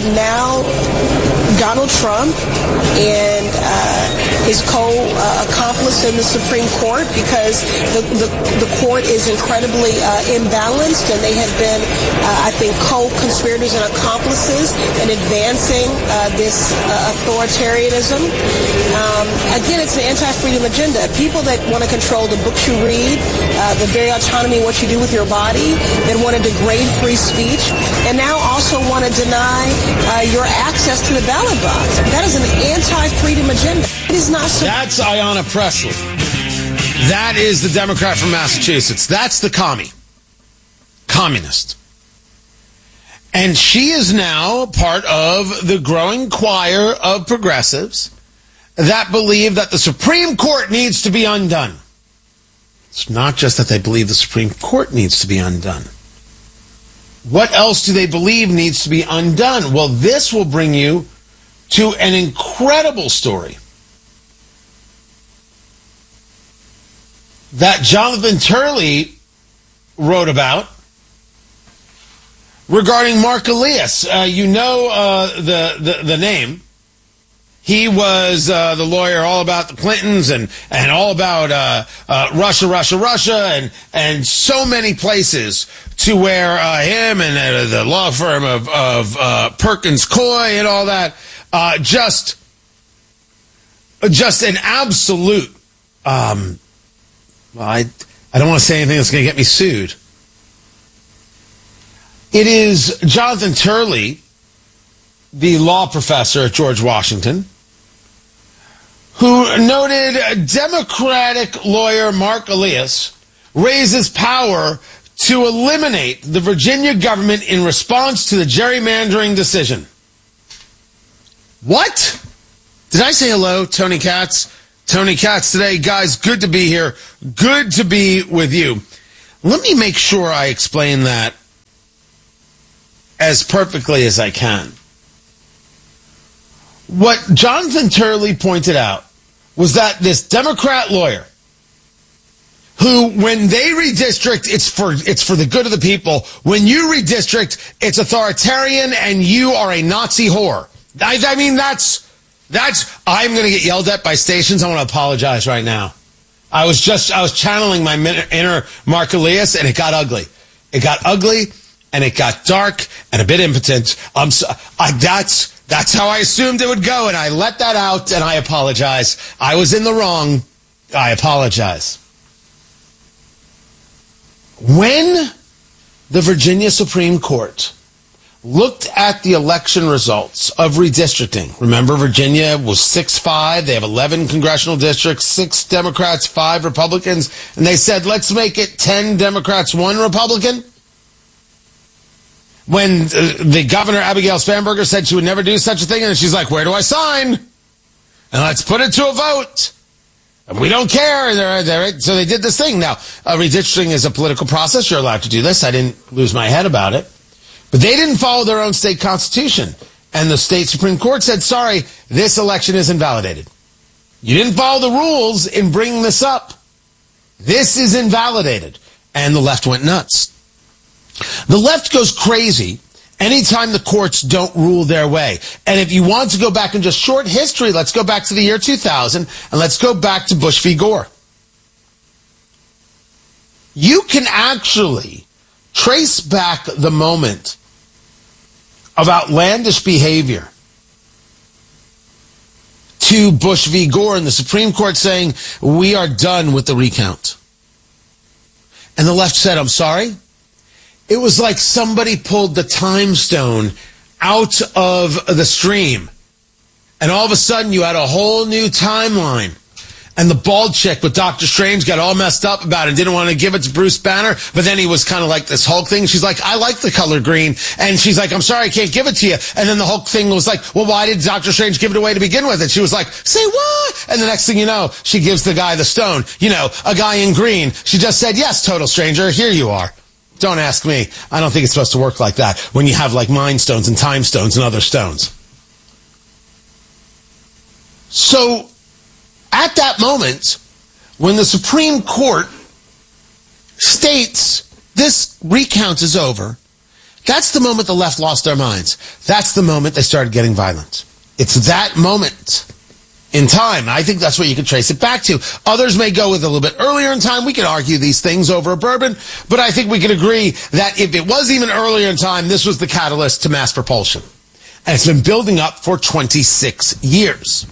now Donald Trump and his co-accomplice in the Supreme Court, because the court is incredibly imbalanced, and they have been, I think, co-conspirators and accomplices in advancing this authoritarianism. Again, it's an anti-freedom agenda. People that want to control the books you read, the very autonomy of what you do with your body, that want to degrade free speech, and now also want to deny your access to the ballot box. That is an anti-freedom agenda. It is not so. That's Ayanna Pressley. That is the Democrat from Massachusetts. That's the communist. And she is now part of the growing choir of progressives that believe that the Supreme Court needs to be undone. It's not just that they believe the Supreme Court needs to be undone. What else do they believe needs to be undone? Well, this will bring you to an incredible story that Jonathan Turley wrote about regarding Mark Elias. You know the name. He was the lawyer all about the Clintons and all about Russia, and so many places to where him and the law firm of Perkins Coie and all that, just an absolute. I don't want to say anything that's going to get me sued. It is Jonathan Turley, the law professor at George Washington, who noted Democratic lawyer Mark Elias raises power to eliminate the Virginia government in response to the gerrymandering decision. What? Did I say hello, Tony Katz? Tony Katz today. Guys, good to be here. Good to be with you. Let me make sure I explain that as perfectly as I can. What Jonathan Turley pointed out was that this Democrat lawyer, who, when they redistrict, it's for the good of the people. When you redistrict, it's authoritarian and you are a Nazi whore. I mean, that's, I'm going to get yelled at by stations. I want to apologize right now. I was channeling my inner Mark Elias, and it got ugly. It got ugly, and it got dark, and a bit impotent. That's how I assumed it would go, and I let that out, and I apologize. I was in the wrong. I apologize. When the Virginia Supreme Court looked at the election results of redistricting, remember Virginia was 6-5, they have 11 congressional districts, 6 Democrats, 5 Republicans, and they said, let's make it 10 Democrats, 1 Republican. When the governor, Abigail Spanberger, said she would never do such a thing, and she's like, where do I sign? And let's put it to a vote. We don't care. So they did this thing. Now, redistricting is a political process. You're allowed to do this. I didn't lose my head about it. But they didn't follow their own state constitution. And the state Supreme Court said, sorry, this election is invalidated. You didn't follow the rules in bringing this up. This is invalidated. And the left went nuts. The left goes crazy anytime the courts don't rule their way. And if you want to go back in just short history, let's go back to the year 2000, and let's go back to Bush v. Gore. You can actually trace back the moment of outlandish behavior to Bush v. Gore and the Supreme Court saying, we are done with the recount. And the left said, I'm sorry? It was like somebody pulled the time stone out of the stream. And all of a sudden you had a whole new timeline. And the bald chick with Dr. Strange got all messed up about it, didn't want to give it to Bruce Banner, but then he was kind of like this Hulk thing. She's like, I like the color green. And she's like, I'm sorry, I can't give it to you. And then the Hulk thing was like, well, why did Dr. Strange give it away to begin with? And she was like, say what? And the next thing you know, she gives the guy the stone. You know, a guy in green. She just said, yes, total stranger, here you are. Don't ask me. I don't think it's supposed to work like that when you have like mind stones and time stones and other stones. So, at that moment, when the Supreme Court states this recount is over, That's the moment the left lost their minds. That's the moment they started getting violent. It's that moment in time. I think that's what you can trace it back to. Others may go with a little bit earlier in time. We can argue these things over a bourbon, but I think we can agree that if it was even earlier in time, this was the catalyst to mass propulsion. And it's been building up for 26 years.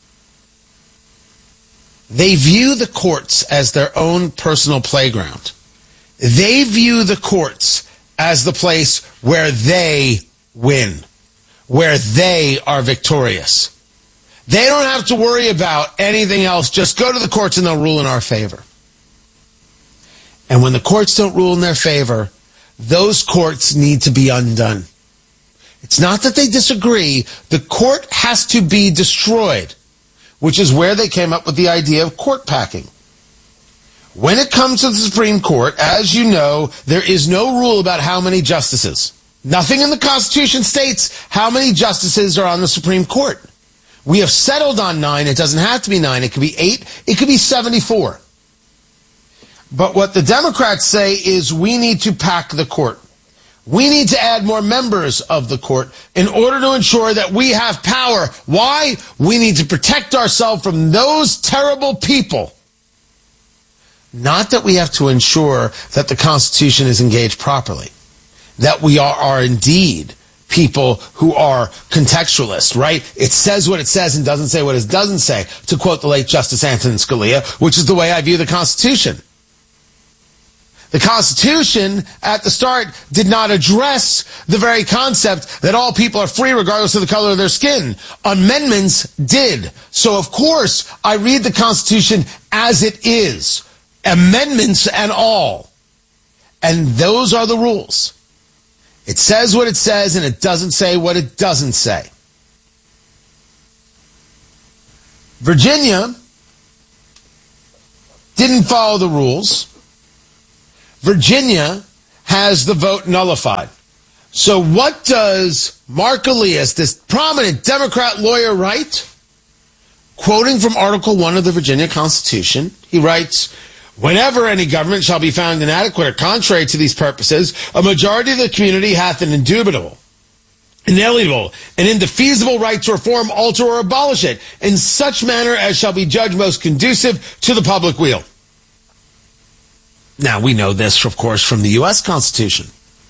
They view the courts as their own personal playground. They view the courts as the place where they win, where they are victorious. They don't have to worry about anything else. Just go to the courts and they'll rule in our favor. And when the courts don't rule in their favor, those courts need to be undone. It's not that they disagree. The court has to be destroyed, which is where they came up with the idea of court packing. When it comes to the Supreme Court, as you know, there is no rule about how many justices. Nothing in the Constitution states how many justices are on the Supreme Court. We have settled on 9. It doesn't have to be 9. It could be 8. It could be 74. But what the Democrats say is we need to pack the court. We need to add more members of the court in order to ensure that we have power. Why? We need to protect ourselves from those terrible people. Not that we have to ensure that the Constitution is engaged properly. That we are indeed people who are contextualists, right? It says what it says and doesn't say what it doesn't say, to quote the late Justice Antonin Scalia, which is the way I view the Constitution. The Constitution, at the start, did not address the very concept that all people are free regardless of the color of their skin. Amendments did. So, of course, I read the Constitution as it is. Amendments and all. And those are the rules. It says what it says, and it doesn't say what it doesn't say. Virginia didn't follow the rules. Virginia has the vote nullified. So what does Mark Elias, this prominent Democrat lawyer, write? Quoting from Article 1 of the Virginia Constitution, he writes, "Whenever any government shall be found inadequate or contrary to these purposes, a majority of the community hath an indubitable, inalienable, and indefeasible right to reform, alter, or abolish it, in such manner as shall be judged most conducive to the public weal." Now, we know this, of course, from the U.S. Constitution.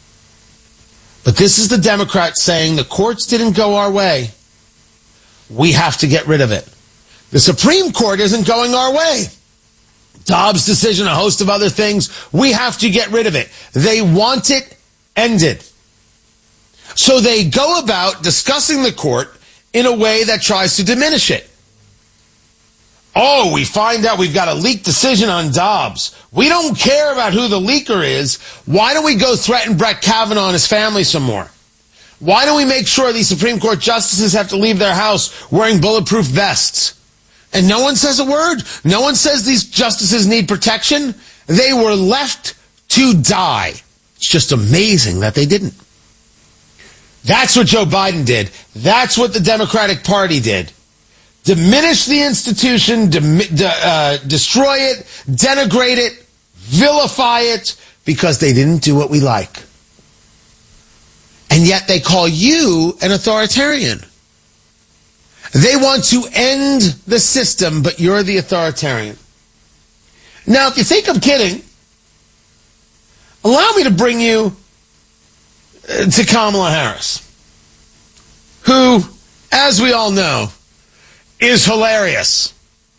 But this is the Democrats saying the courts didn't go our way. We have to get rid of it. The Supreme Court isn't going our way. Dobbs' decision, a host of other things, we have to get rid of it. They want it ended. So they go about discussing the court in a way that tries to diminish it. Oh, we find out we've got a leaked decision on Dobbs. We don't care about who the leaker is. Why don't we go threaten Brett Kavanaugh and his family some more? Why don't we make sure these Supreme Court justices have to leave their house wearing bulletproof vests? And no one says a word. No one says these justices need protection. They were left to die. It's just amazing that they didn't. That's what Joe Biden did. That's what the Democratic Party did. Diminish the institution, destroy it, denigrate it, vilify it, because they didn't do what we like. And yet they call you an authoritarian. They want to end the system, but you're the authoritarian. Now, if you think I'm kidding, allow me to bring you to Kamala Harris, who, as we all know, is hilarious.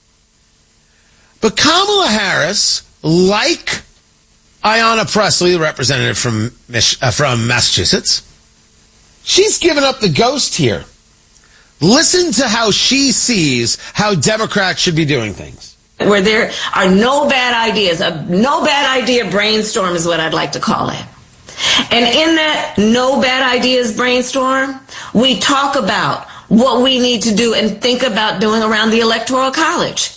But Kamala Harris, like Ayanna Pressley, the representative from Massachusetts, she's given up the ghost here. Listen to how she sees how Democrats should be doing things. Where there are no bad ideas, a no bad idea brainstorm is what I'd like to call it. And in that no bad ideas brainstorm, we talk about what we need to do and think about doing around the Electoral College.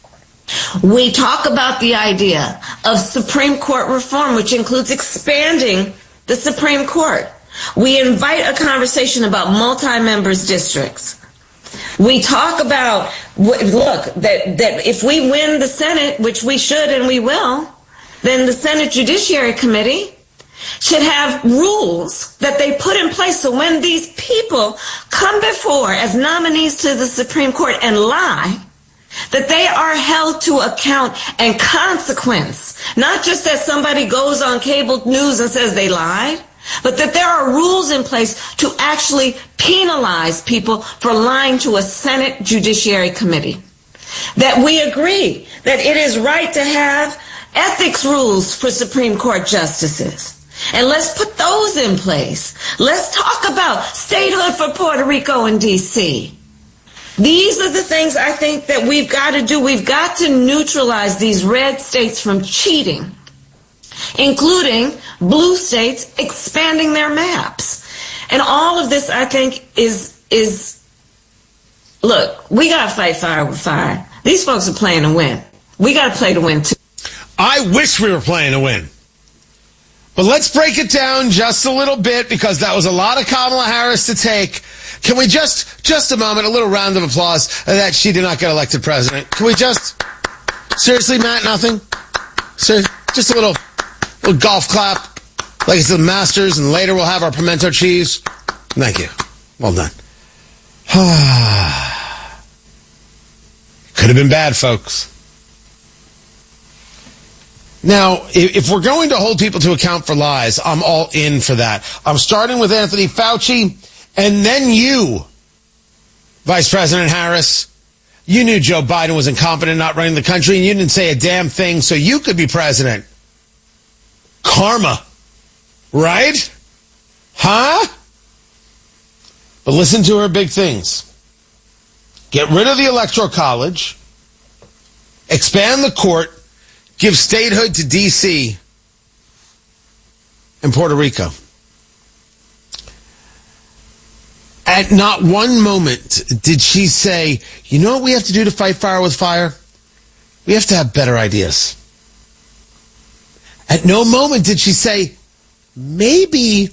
We talk about the idea of Supreme Court reform, which includes expanding the Supreme Court. We invite a conversation about multi-members districts. We talk about, look, that if we win the Senate, which we should and we will, then the Senate Judiciary Committee should have rules that they put in place so when these people come before as nominees to the Supreme Court and lie, that they are held to account and consequence. Not just that somebody goes on cable news and says they lied, but that there are rules in place to actually penalize people for lying to a Senate Judiciary Committee. That we agree that it is right to have ethics rules for Supreme Court justices. And let's put those in place. Let's talk about statehood for Puerto Rico and D.C. These are the things I think that we've got to do. We've got to neutralize these red states from cheating, including blue states expanding their maps. And all of this, I think, is look, we got to fight fire with fire. These folks are playing to win. We got to play to win, too. I wish we were playing to win. But let's break it down just a little bit because that was a lot of Kamala Harris to take. Can we just a moment, a little round of applause that she did not get elected president? Can we seriously, Matt, nothing? Just a little golf clap like it's the Masters and later we'll have our pimento cheese. Thank you. Well done. Could have been bad, folks. Now, if we're going to hold people to account for lies, I'm all in for that. I'm starting with Anthony Fauci, and then you, Vice President Harris. You knew Joe Biden was incompetent, not running the country, and you didn't say a damn thing so you could be president. Karma. Right? Huh? But listen to her big things. Get rid of the Electoral College, expand the court, give statehood to D.C. and Puerto Rico. At not one moment did she say, you know what we have to do to fight fire with fire? We have to have better ideas. At no moment did she say, maybe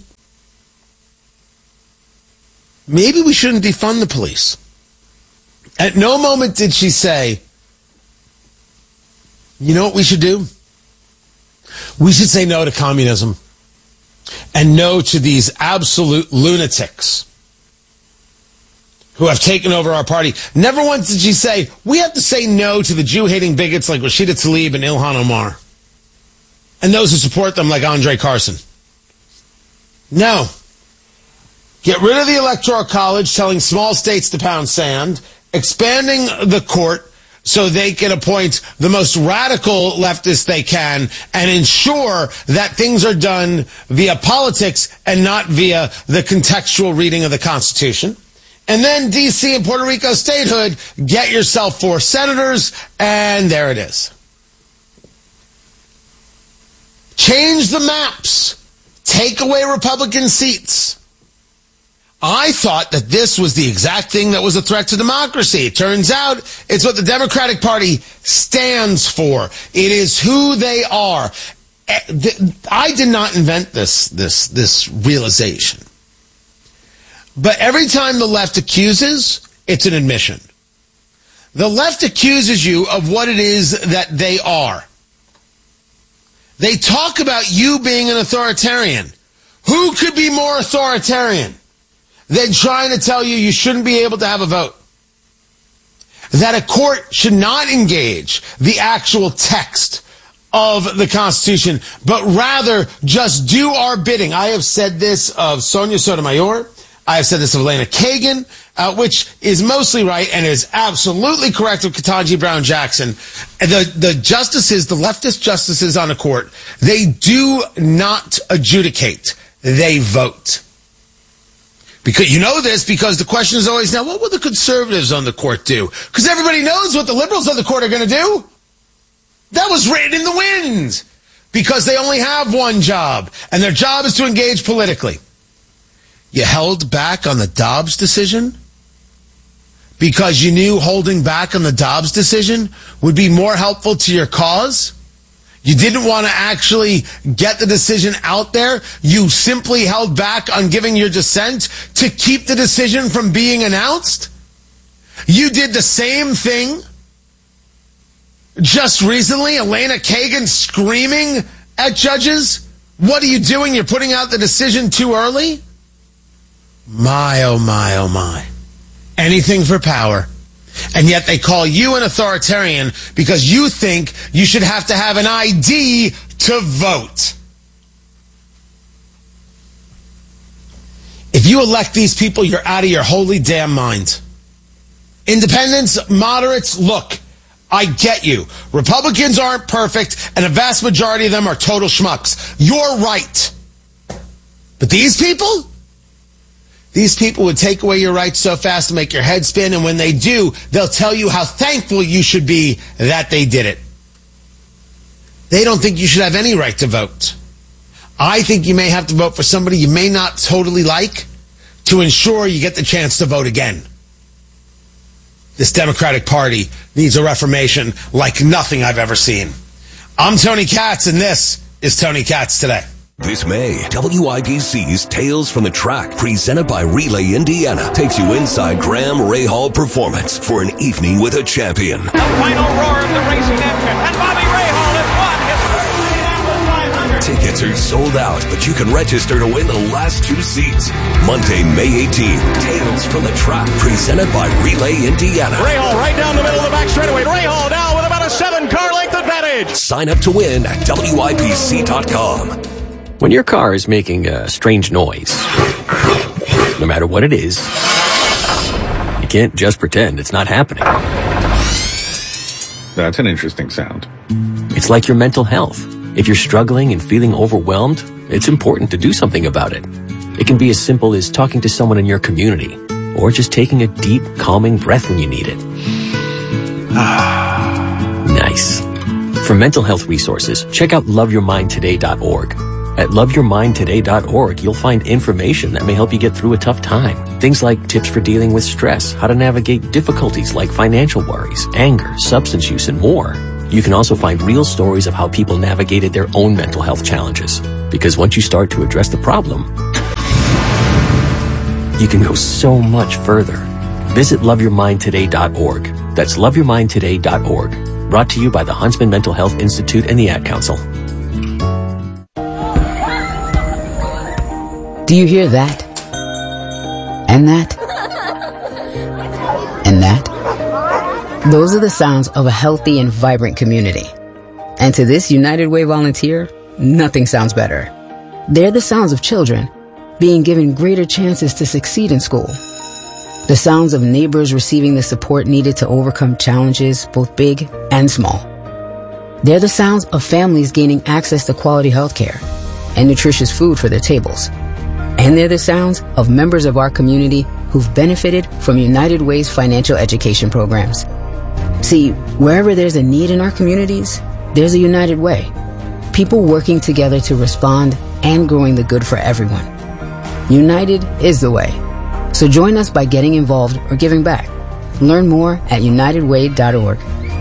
we shouldn't defund the police. At no moment did she say, you know what we should do? We should say no to communism and no to these absolute lunatics who have taken over our party. Never once did she say, we have to say no to the Jew-hating bigots like Rashida Tlaib and Ilhan Omar and those who support them like Andre Carson. No. Get rid of the Electoral College, telling small states to pound sand, expanding the court so they can appoint the most radical leftists they can and ensure that things are done via politics and not via the contextual reading of the Constitution. And then D.C. and Puerto Rico statehood, get yourself 4 senators, and there it is. Change the maps. Take away Republican seats. I thought that this was the exact thing that was a threat to democracy. It turns out it's what the Democratic Party stands for. It is who they are. I did not invent this realization. But every time the left accuses, it's an admission. The left accuses you of what it is that they are. They talk about you being an authoritarian. Who could be more authoritarian than trying to tell you shouldn't be able to have a vote? That a court should not engage the actual text of the Constitution, but rather just do our bidding. I have said this of Sonia Sotomayor. I have said this of Elena Kagan, which is mostly right and is absolutely correct of Ketanji Brown Jackson. The justices, the leftist justices on the court, they do not adjudicate. They vote. Because you know this because the question is always, now what will the conservatives on the court do? Because everybody knows what the liberals on the court are going to do. That was written in the wind. Because they only have one job, and their job is to engage politically. You held back on the Dobbs decision because you knew holding back on the Dobbs decision would be more helpful to your cause? You didn't want to actually get the decision out there. You simply held back on giving your dissent to keep the decision from being announced. You did the same thing just recently. Elena Kagan screaming at judges What are you doing? You're putting out the decision too early? My, oh my, oh my. Anything for power. And yet they call you an authoritarian because you think you should have to have an ID to vote. If you elect these people, you're out of your holy damn mind. Independents, moderates, look, I get you. Republicans aren't perfect, and a vast majority of them are total schmucks. You're right. But these people? These people would take away your rights so fast to make your head spin, and when they do, they'll tell you how thankful you should be that they did it. They don't think you should have any right to vote. I think you may have to vote for somebody you may not totally like to ensure you get the chance to vote again. This Democratic Party needs a reformation like nothing I've ever seen. I'm Tony Katz, and this is Tony Katz Today. This May, WIBC's Tales from the Track, presented by Relay Indiana, takes you inside Graham Rahal Performance for an evening with a champion. The final roar of the racing engine, and Bobby Rahal has won his first 500. Tickets are sold out, but you can register to win the last 2 seats. Monday, May 18th, Tales from the Track, presented by Relay Indiana. Rahal right down the middle of the back straightaway. Rahal now with about a 7-car length advantage. Sign up to win at WIBC.com. When your car is making a strange noise, no matter what it is, you can't just pretend it's not happening. That's an interesting sound. It's like your mental health. If you're struggling and feeling overwhelmed, it's important to do something about it. It can be as simple as talking to someone in your community, or just taking a deep, calming breath when you need it. Nice. For mental health resources, check out loveyourmindtoday.org. At loveyourmindtoday.org, you'll find information that may help you get through a tough time. Things like tips for dealing with stress, how to navigate difficulties like financial worries, anger, substance use, and more. You can also find real stories of how people navigated their own mental health challenges. Because once you start to address the problem, you can go so much further. Visit loveyourmindtoday.org. That's loveyourmindtoday.org. Brought to you by the Huntsman Mental Health Institute and the Ad Council. Do you hear that? And that? And that? Those are the sounds of a healthy and vibrant community. And to this United Way volunteer, nothing sounds better. They're the sounds of children being given greater chances to succeed in school. The sounds of neighbors receiving the support needed to overcome challenges, both big and small. They're the sounds of families gaining access to quality health care and nutritious food for their tables. And they're the sounds of members of our community who've benefited from United Way's financial education programs. See, wherever there's a need in our communities, there's a United Way. People working together to respond and growing the good for everyone. United is the way. So join us by getting involved or giving back. Learn more at unitedway.org.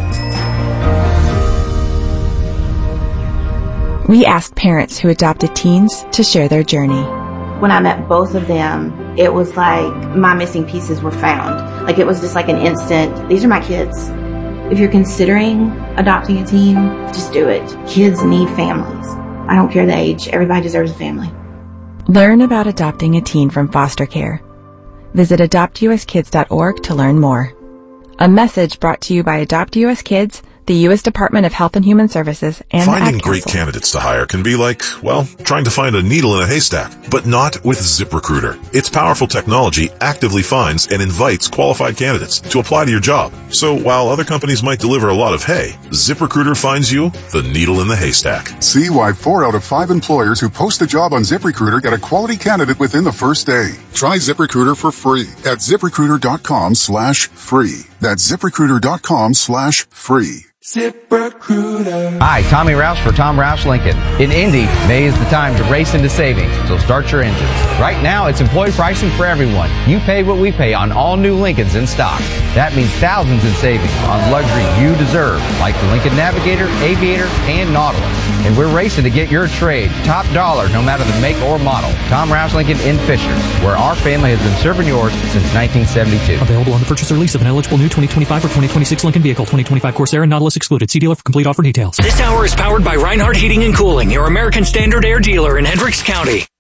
We asked parents who adopted teens to share their journey. When I met both of them, it was like my missing pieces were found. Like it was just like an instant, these are my kids. If you're considering adopting a teen, just do it. Kids need families. I don't care the age. Everybody deserves a family. Learn about adopting a teen from foster care. Visit adoptuskids.org to learn more. A message brought to you by Adopt US Kids, the U.S. Department of Health and Human Services, and Finding great candidates to hire can be like, well, trying to find a needle in a haystack, but not with ZipRecruiter. Its powerful technology actively finds and invites qualified candidates to apply to your job. So while other companies might deliver a lot of hay, ZipRecruiter finds you the needle in the haystack. See why 4 out of 5 employers who post a job on ZipRecruiter get a quality candidate within the first day. Try ZipRecruiter for free at ZipRecruiter.com/free. That's ZipRecruiter.com/free. ZipRecruiter. Hi, Tommy Rouse for Tom Rouse Lincoln. In Indy, May is the time to race into savings, so start your engines. Right now, it's employee pricing for everyone. You pay what we pay on all new Lincolns in stock. That means thousands in savings on luxury you deserve, like the Lincoln Navigator, Aviator, and Nautilus. And we're racing to get your trade top dollar, no matter the make or model. Tom Rouse Lincoln in Fishers, where our family has been serving yours since 1972. Available on the purchase or lease of an eligible new 2025 or 2026 Lincoln vehicle, 2025 Corsair and Nautilus Wireless excluded. See dealer for complete offer details. This hour is powered by Reinhardt Heating and Cooling, your American Standard Air dealer in Hendricks County.